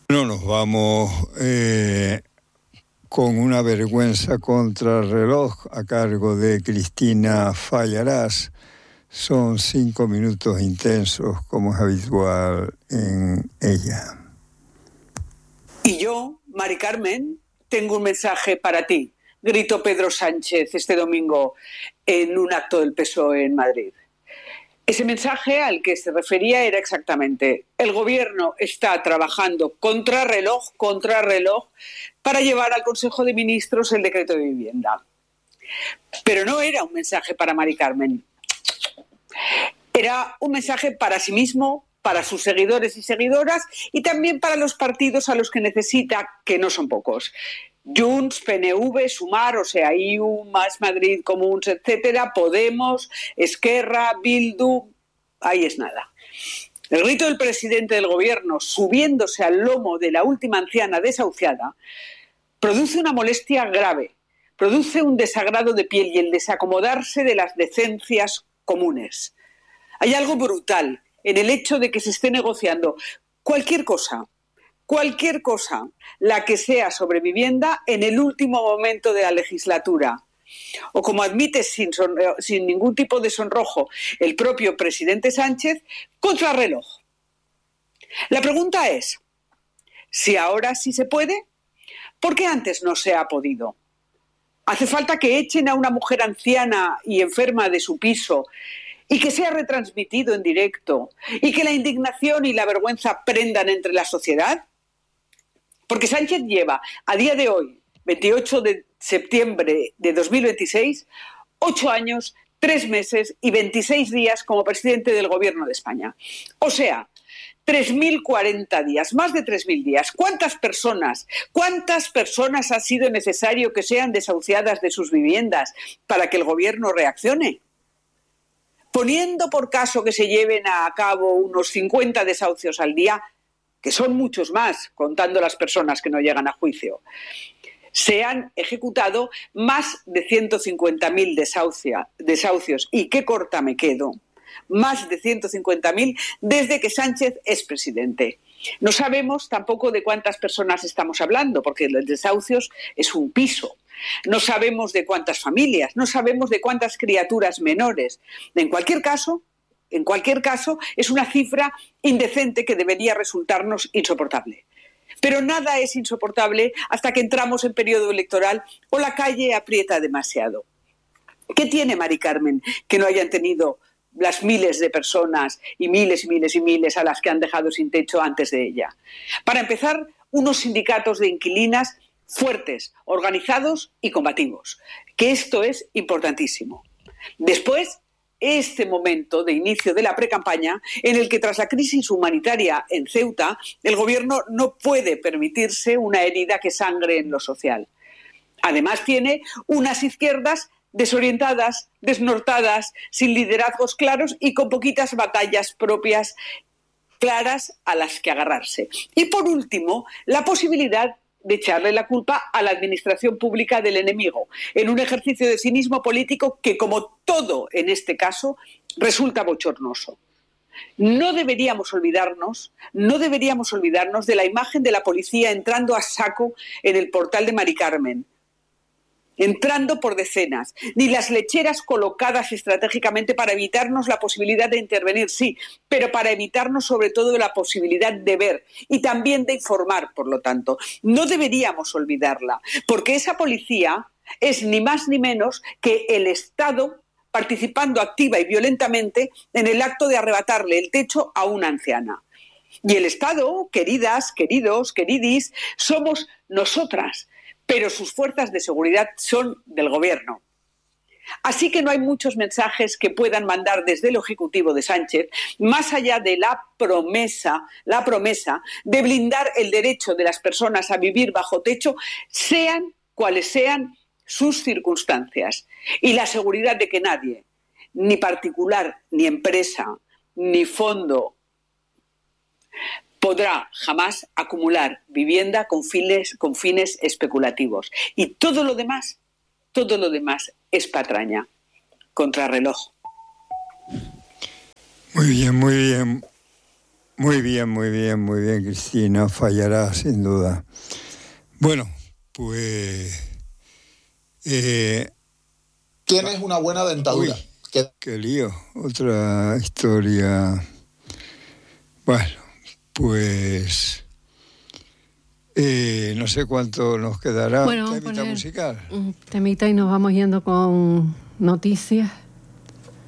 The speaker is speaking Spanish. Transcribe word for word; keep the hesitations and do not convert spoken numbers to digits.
No nos vamos eh, con una vergüenza contra el reloj a cargo de Cristina Fallarás. Son cinco minutos intensos, como es habitual en ella. Y yo, Mari Carmen, tengo un mensaje para ti, gritó Pedro Sánchez este domingo en un acto del P S O E en Madrid. Ese mensaje al que se refería era exactamente: el gobierno está trabajando contrarreloj, contrarreloj, para llevar al Consejo de Ministros el decreto de vivienda. Pero no era un mensaje para Mari Carmen. Era un mensaje para sí mismo, para sus seguidores y seguidoras, y también para los partidos a los que necesita, que no son pocos. Junts, P N V, Sumar, o sea, I U, Más Madrid, Comuns, etcétera, Podemos, Esquerra, Bildu, ahí es nada. El grito del presidente del gobierno subiéndose al lomo de la última anciana desahuciada produce una molestia grave, produce un desagrado de piel y el desacomodarse de las decencias comunes. Hay algo brutal en el hecho de que se esté negociando cualquier cosa, cualquier cosa, la que sea sobre vivienda, en el último momento de la legislatura. O como admite sin, son, sin ningún tipo de sonrojo el propio presidente Sánchez, contrarreloj. La pregunta es, si ahora sí se puede, ¿por qué antes no se ha podido? ¿Hace falta que echen a una mujer anciana y enferma de su piso y que sea retransmitido en directo y que la indignación y la vergüenza prendan entre la sociedad? Porque Sánchez lleva, a día de hoy, veintiocho de septiembre de dos mil veintiséis, ocho años, tres meses y veintiséis días como presidente del Gobierno de España. O sea, tres mil cuarenta días, más de tres mil días. ¿Cuántas personas, cuántas personas ha sido necesario que sean desahuciadas de sus viviendas para que el Gobierno reaccione? Poniendo por caso que se lleven a cabo unos cincuenta desahucios al día, que son muchos más, contando las personas que no llegan a juicio, se han ejecutado más de ciento cincuenta mil desahucios. ¿Y qué corta me quedo? Más de ciento cincuenta mil desde que Sánchez es presidente. No sabemos tampoco de cuántas personas estamos hablando, porque los desahucios es un piso. No sabemos de cuántas familias, no sabemos de cuántas criaturas menores. En cualquier caso, en cualquier caso, es una cifra indecente que debería resultarnos insoportable. Pero nada es insoportable hasta que entramos en periodo electoral o la calle aprieta demasiado. ¿Qué tiene Mari Carmen que no hayan tenido las miles de personas y miles y miles y miles a las que han dejado sin techo antes de ella? Para empezar, unos sindicatos de inquilinas fuertes, organizados y combativos, que esto es importantísimo. Después, este momento de inicio de la precampaña en el que tras la crisis humanitaria en Ceuta el gobierno no puede permitirse una herida que sangre en lo social. Además tiene unas izquierdas desorientadas, desnortadas, sin liderazgos claros y con poquitas batallas propias claras a las que agarrarse. Y por último, la posibilidad de echarle la culpa a la administración pública del enemigo, en un ejercicio de cinismo político que, como todo en este caso, resulta bochornoso. No deberíamos olvidarnos, no deberíamos olvidarnos de la imagen de la policía entrando a saco en el portal de Mari Carmen, entrando por decenas, ni las lecheras colocadas estratégicamente para evitarnos la posibilidad de intervenir, sí, pero para evitarnos sobre todo la posibilidad de ver y también de informar, por lo tanto. No deberíamos olvidarla, porque esa policía es ni más ni menos que el Estado participando activa y violentamente en el acto de arrebatarle el techo a una anciana. Y el Estado, queridas, queridos, queridis, somos nosotras, pero sus fuerzas de seguridad son del gobierno. Así que no hay muchos mensajes que puedan mandar desde el Ejecutivo de Sánchez, más allá de la promesa, la promesa de blindar el derecho de las personas a vivir bajo techo, sean cuales sean sus circunstancias, y la seguridad de que nadie, ni particular, ni empresa, ni fondo, podrá jamás acumular vivienda con fines, con fines especulativos. Y todo lo demás, todo lo demás es patraña, contrarreloj. Muy bien, muy bien. Muy bien, muy bien, muy bien, Cristina. Fallará, sin duda. Bueno, pues... Eh, Tienes una buena dentadura. Uy, que... qué lío. Otra historia. Bueno, pues... Eh, no sé cuánto nos quedará. Bueno, temita musical. Temita y nos vamos yendo con noticias.